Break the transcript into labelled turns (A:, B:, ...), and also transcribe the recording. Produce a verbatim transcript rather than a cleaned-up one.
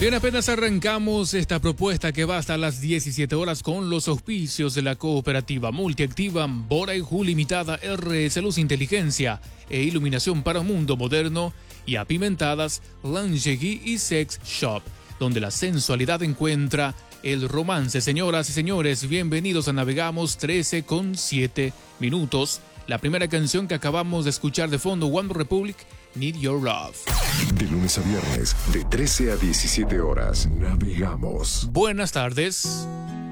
A: Bien, apenas arrancamos esta propuesta que va hasta las diecisiete horas con los auspicios de la cooperativa multiactiva Boraihu Limitada, R S Luz Inteligencia e Iluminación para un Mundo Moderno y apimentadas Lingerie y Sex Shop, donde la sensualidad encuentra el romance. Señoras y señores, bienvenidos a Navegamos trece con siete minutos. La primera canción que acabamos de escuchar de fondo, One Republic, Need Your Love.
B: De lunes a viernes, de trece a diecisiete horas, navegamos.
A: Buenas tardes.